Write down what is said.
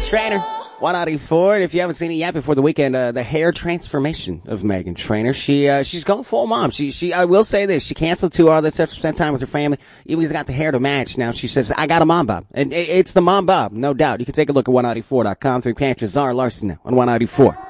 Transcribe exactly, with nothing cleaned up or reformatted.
Trainor, one ninety-four. And if you haven't seen it yet before the weekend, uh, the hair transformation of Meghan Trainor. She, uh, she's going full mom. She, she, I will say this. She canceled two hours to spend time with her family. Even got the hair to match. Now she says, I got a mom bob. And it's the mom bob, no doubt. You can take a look at one ninety-four dot com through Cantor Czar Larson now on one ninety-four.